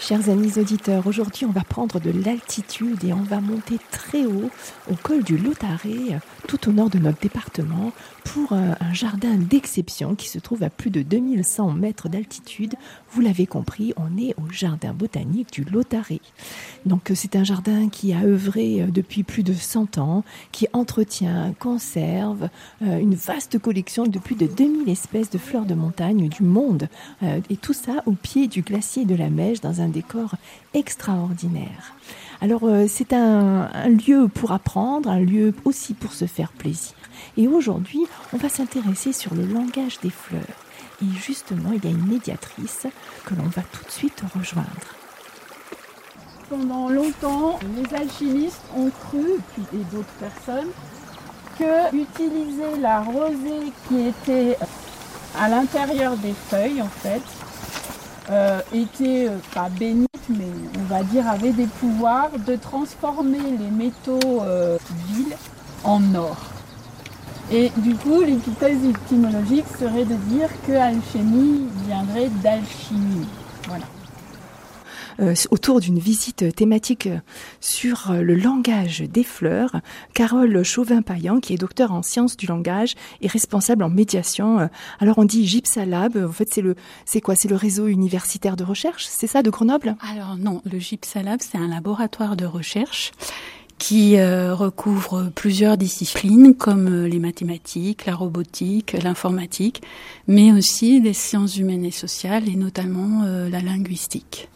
Chers amis auditeurs, aujourd'hui on va prendre de l'altitude et on va monter très haut au col du Lautaret, tout au nord de notre département, pour un jardin d'exception qui se trouve à plus de 2100 mètres d'altitude. Vous l'avez compris, on est au jardin botanique du Lautaret. Donc c'est un jardin qui a œuvré depuis plus de 100 ans, qui entretient, conserve une vaste collection de plus de 2000 espèces de fleurs de montagne du monde. Et tout ça au pied du glacier de la Meije dans un décor extraordinaire. Alors c'est un lieu pour apprendre, un lieu aussi pour se faire plaisir. Et aujourd'hui, on va s'intéresser sur le langage des fleurs. Et justement, il y a une médiatrice que l'on va tout de suite rejoindre. Pendant longtemps, les alchimistes ont cru, et d'autres personnes, que utiliser la rosée qui était à l'intérieur des feuilles, en fait, était pas bénite, mais on va dire avait des pouvoirs de transformer les métaux vils en or. Et du coup, l'hypothèse étymologique serait de dire que alchimie viendrait d'alchimie. Voilà. Autour d'une visite thématique sur le langage des fleurs, Carole Chauvin-Payan, qui est docteur en sciences du langage et responsable en médiation. Alors on dit Gypsalab, en fait c'est quoi? C'est le réseau universitaire de recherche, c'est ça, de Grenoble? Alors non, le Gypsalab, c'est un laboratoire de recherche qui recouvre plusieurs disciplines comme les mathématiques, la robotique, l'informatique, mais aussi les sciences humaines et sociales et notamment la linguistique.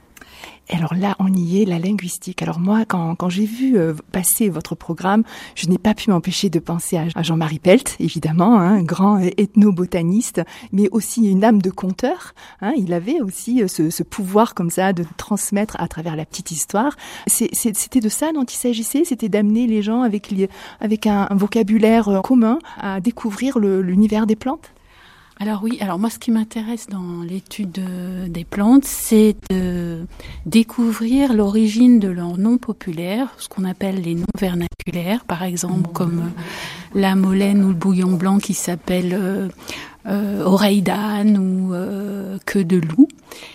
Alors là, on y est, la linguistique. Alors moi, quand j'ai vu passer votre programme, je n'ai pas pu m'empêcher de penser à Jean-Marie Pelt, évidemment, un grand ethnobotaniste, mais aussi une âme de conteur. Il avait aussi ce pouvoir comme ça de transmettre à travers la petite histoire. C'était de ça dont il s'agissait, c'était d'amener les gens avec un vocabulaire commun à découvrir l'univers des plantes. Alors oui, moi ce qui m'intéresse dans l'étude des plantes, c'est de découvrir l'origine de leurs noms populaires, ce qu'on appelle les noms vernaculaires, par exemple comme la molène ou le bouillon blanc qui s'appelle oreille d'âne ou queue de loup,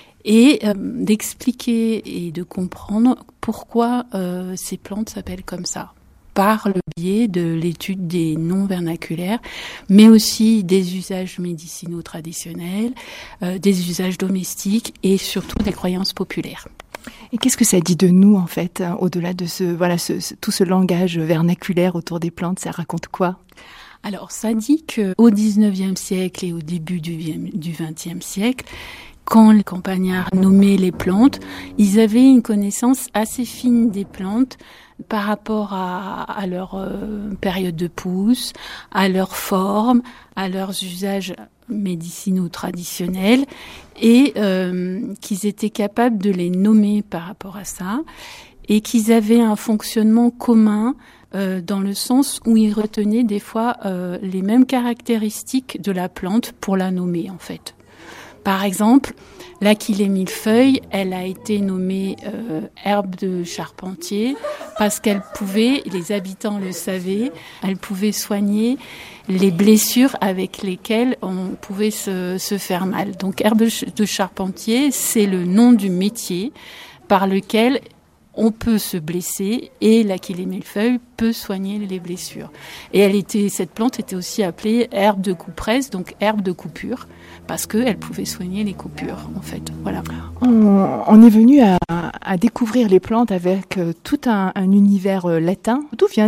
et d'expliquer et de comprendre pourquoi ces plantes s'appellent comme ça, par le biais de l'étude des noms vernaculaires, mais aussi des usages médicinaux traditionnels, des usages domestiques et surtout des croyances populaires. Et qu'est-ce que ça dit de nous, en fait, au-delà de tout ce langage vernaculaire autour des plantes, ça raconte quoi ? Alors, ça dit qu'au XIXe siècle et au début du XXe siècle, quand les campagnards nommaient les plantes, ils avaient une connaissance assez fine des plantes par rapport à leur période de pousse, à leur forme, à leurs usages médicinaux traditionnels, et qu'ils étaient capables de les nommer par rapport à ça, et qu'ils avaient un fonctionnement commun dans le sens où ils retenaient des fois les mêmes caractéristiques de la plante pour la nommer, en fait. Par exemple, l'Achillée millefeuille, elle a été nommée herbe de charpentier parce qu'elle pouvait, les habitants le savaient, elle pouvait soigner les blessures avec lesquelles on pouvait se faire mal. Donc herbe de charpentier, c'est le nom du métier par lequel on peut se blesser et l'Achillée millefeuille peut soigner les blessures. Et cette plante était aussi appelée herbe de couperesse, donc herbe de coupure, parce qu'elle pouvait soigner les coupures, en fait. Voilà. On est venu à découvrir les plantes avec tout un univers latin. D'où vient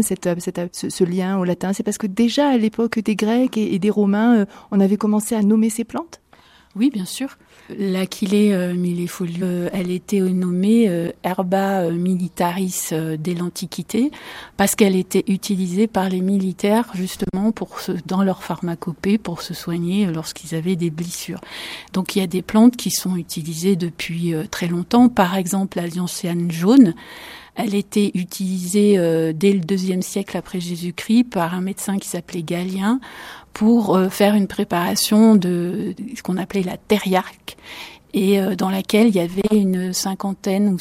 ce lien au latin? C'est parce que déjà à l'époque des Grecs et des Romains, on avait commencé à nommer ces plantes? Oui, bien sûr. L'Achillée millefeuille, elle était nommée herba militaris dès l'Antiquité parce qu'elle était utilisée par les militaires justement dans leur pharmacopée pour se soigner lorsqu'ils avaient des blessures. Donc il y a des plantes qui sont utilisées depuis très longtemps. Par exemple, la gentiane jaune. Elle était utilisée dès le IIe siècle après Jésus-Christ par un médecin qui s'appelait Galien pour faire une préparation de ce qu'on appelait la thériaque et dans laquelle il y avait une centaine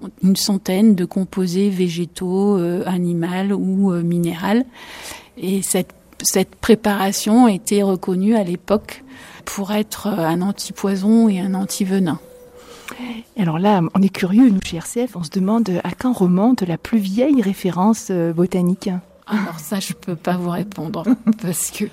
de composés végétaux, animaux ou minéraux. Et cette préparation était reconnue à l'époque pour être un antipoison et un antivenin. Et alors là, on est curieux, nous, chez RCF, on se demande à quand remonte la plus vieille référence botanique. Alors ça, je peux pas vous répondre parce que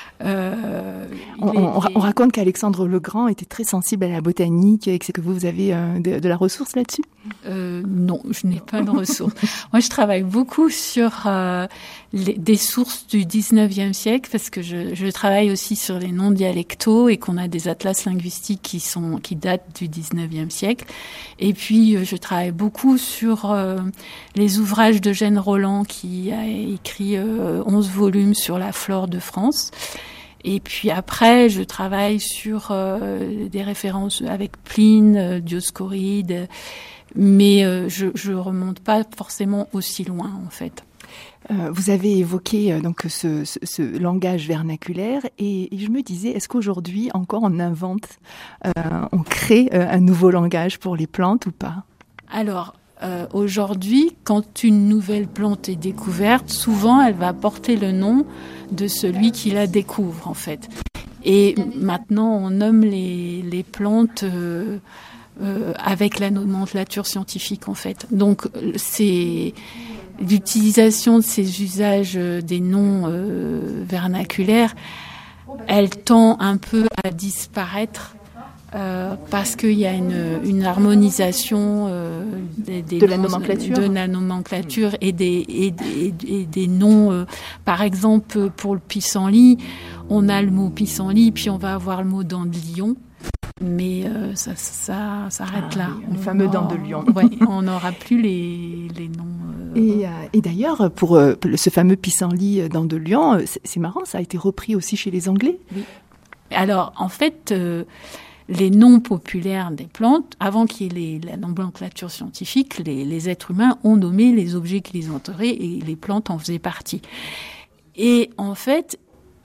on raconte qu'Alexandre le Grand était très sensible à la botanique et que vous avez de la ressource là-dessus. Non, je n'ai pas de ressources. Moi, je travaille beaucoup sur des sources du 19e siècle parce que je travaille aussi sur les noms dialectaux et qu'on a des atlas linguistiques qui datent du 19e siècle. Et puis, je travaille beaucoup sur les ouvrages d'Eugène Roland qui a écrit 11 volumes sur la flore de France. Et puis après, je travaille sur des références avec Pline, Dioscoride, mais je remonte pas forcément aussi loin en fait. Vous avez évoqué donc ce langage vernaculaire et je me disais, est-ce qu'aujourd'hui encore on invente, on crée un nouveau langage pour les plantes ou pas ? Alors aujourd'hui, quand une nouvelle plante est découverte, souvent elle va porter le nom de celui qui la découvre en fait. Et maintenant on nomme les plantes avec la nomenclature scientifique en fait. Donc c'est l'utilisation de ces usages des noms vernaculaires, elle tend un peu à disparaître parce qu'il y a une harmonisation de la nomenclature et des noms. Par exemple, pour le pissenlit, on a le mot pissenlit, puis on va avoir le mot dent de lion. Mais ça s'arrête là. Le fameux dent de lion. Ouais, on n'aura plus les noms. Et d'ailleurs, pour ce fameux pissenlit dent de lion, c'est marrant, ça a été repris aussi chez les Anglais. Oui. Alors, en fait, les noms populaires des plantes, avant qu'il y ait la nomenclature scientifique, les êtres humains ont nommé les objets qui les entouraient et les plantes en faisaient partie. Et en fait,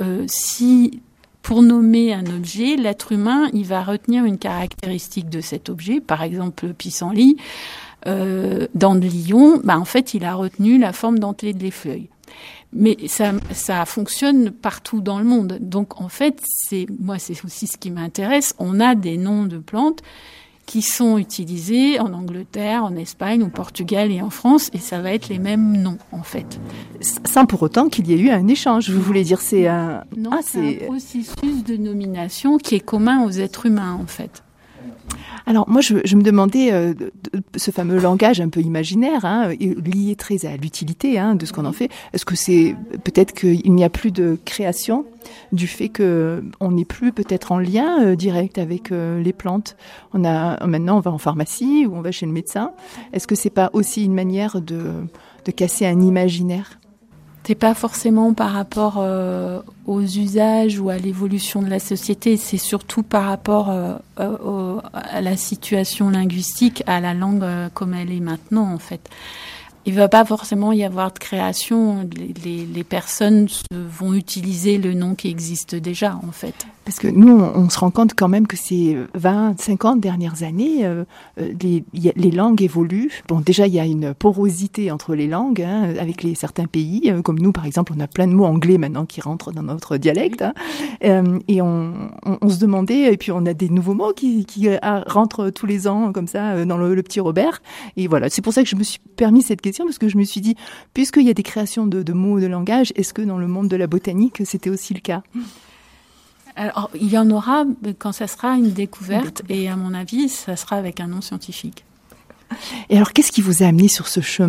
pour nommer un objet, l'être humain, il va retenir une caractéristique de cet objet. Par exemple, le pissenlit, dent de lion, en fait, il a retenu la forme dentelée des feuilles. Mais ça fonctionne partout dans le monde. Donc, en fait, c'est aussi ce qui m'intéresse. On a des noms de plantes qui sont utilisés en Angleterre, en Espagne, au Portugal et en France, et ça va être les mêmes noms, en fait. Sans pour autant qu'il y ait eu un échange, vous voulez dire, c'est un... Non, c'est un processus de nomination qui est commun aux êtres humains, en fait. Alors moi je me demandais ce fameux langage un peu imaginaire, lié très à l'utilité de ce qu'on en fait. Est-ce que c'est peut-être qu'il n'y a plus de création du fait que on n'est plus peut-être en lien direct avec les plantes. Maintenant on va en pharmacie ou on va chez le médecin. Est-ce que c'est pas aussi une manière de casser un imaginaire ? C'est pas forcément par rapport aux usages ou à l'évolution de la société, c'est surtout par rapport à la situation linguistique, à la langue comme elle est maintenant en fait. Il va pas forcément y avoir de création, les personnes vont utiliser le nom qui existe déjà en fait. Parce que nous, on se rend compte quand même que ces 20, 50 dernières années, les langues évoluent. Bon, déjà, il y a une porosité entre les langues, avec certains pays. Comme nous, par exemple, on a plein de mots anglais maintenant qui rentrent dans notre dialecte. Et on se demandait, et puis on a des nouveaux mots qui rentrent tous les ans, comme ça, dans le petit Robert. Et voilà, c'est pour ça que je me suis permis cette question, parce que je me suis dit, puisqu'il y a des créations de mots, de langage, est-ce que dans le monde de la botanique, c'était aussi le cas ? Alors, il y en aura quand ça sera une découverte, et à mon avis, ça sera avec un nom scientifique. Et alors, qu'est-ce qui vous a amené sur ce chemin ?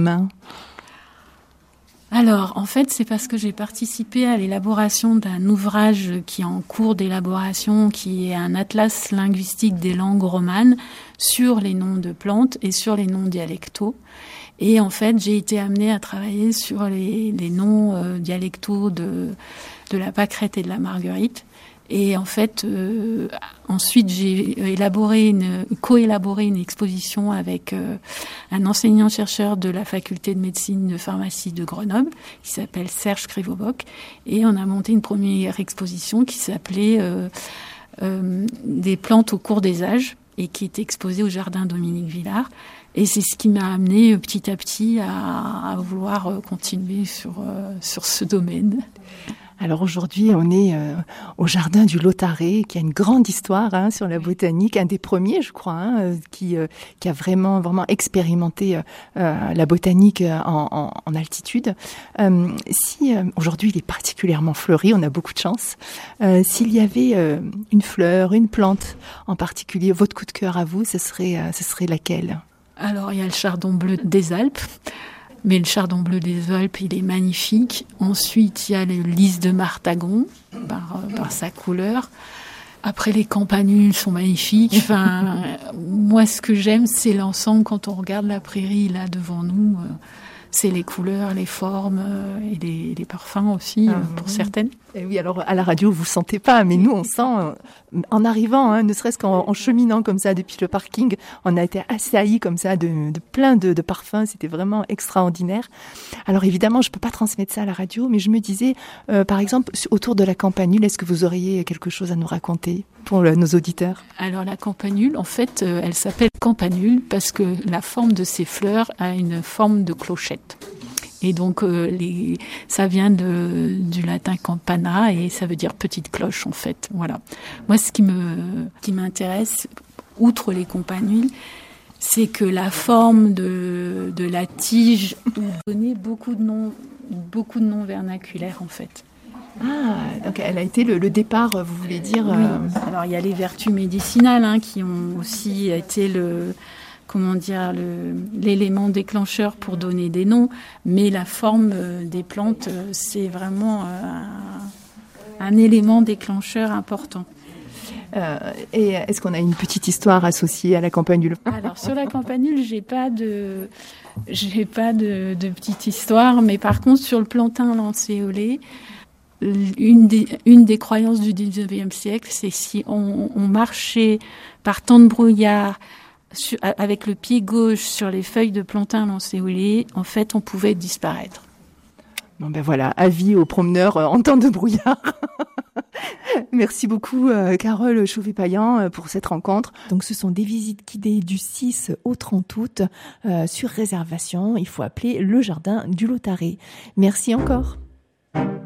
Alors, en fait, c'est parce que j'ai participé à l'élaboration d'un ouvrage qui est en cours d'élaboration, qui est un atlas linguistique des langues romanes sur les noms de plantes et sur les noms dialectaux. Et en fait, j'ai été amenée à travailler sur les noms dialectaux de la pâquerette et de la marguerite. Et en fait, ensuite, j'ai co-élaboré une exposition avec un enseignant-chercheur de la faculté de médecine de pharmacie de Grenoble, qui s'appelle Serge Krivoboc. Et on a monté une première exposition qui s'appelait Des plantes au cours des âges, et qui était exposée au jardin Dominique Villard. Et c'est ce qui m'a amené petit à petit à vouloir continuer sur ce domaine. Alors aujourd'hui, on est au jardin du Lautaret, qui a une grande histoire sur la botanique, un des premiers, je crois, qui a vraiment expérimenté la botanique en altitude. Si aujourd'hui il est particulièrement fleuri, on a beaucoup de chance. S'il y avait une fleur, une plante en particulier, votre coup de cœur à vous, ce serait laquelle ? Alors il y a le chardon bleu des Alpes. Mais le chardon bleu des Alpes, il est magnifique. Ensuite, il y a le lys de Martagon, par sa couleur. Après, les campanules sont magnifiques. Enfin, moi, ce que j'aime, c'est l'ensemble. Quand on regarde la prairie, là, devant nous, c'est les couleurs, les formes et les parfums aussi, pour certaines. Et oui, alors à la radio, vous sentez pas, mais nous, on sent, en arrivant, ne serait-ce qu'en cheminant comme ça depuis le parking, on a été assaillis comme ça de plein de parfums. C'était vraiment extraordinaire. Alors évidemment, je peux pas transmettre ça à la radio, mais je me disais, par exemple, autour de la campanule, est-ce que vous auriez quelque chose à nous raconter pour nos auditeurs ? Alors la campanule, en fait, elle s'appelle campanule parce que la forme de ses fleurs a une forme de clochette. Et donc, ça vient du latin campana et ça veut dire petite cloche, en fait. Voilà. Moi, ce qui m'intéresse, outre les campanules, c'est que la forme de la tige donnait beaucoup de noms vernaculaires, en fait. Ah, donc elle a été le départ, vous voulez dire Oui. Alors, il y a les vertus médicinales qui ont aussi été l'élément déclencheur pour donner des noms, mais la forme des plantes, c'est vraiment un élément déclencheur important. Et est-ce qu'on a une petite histoire associée à la campanule ? Alors sur la campanule, j'ai pas de petite histoire, mais par contre sur le plantain lancéolé, une des croyances du 19e siècle, c'est si on marchait par temps de brouillard avec le pied gauche sur les feuilles de plantain lancéolé, en fait, on pouvait disparaître. Bon ben voilà, avis aux promeneurs en temps de brouillard. Merci beaucoup Carole Chauvet-Payan pour cette rencontre. Donc ce sont des visites guidées du 6 au 30 août sur réservation. Il faut appeler le jardin du Lautaret. Merci encore.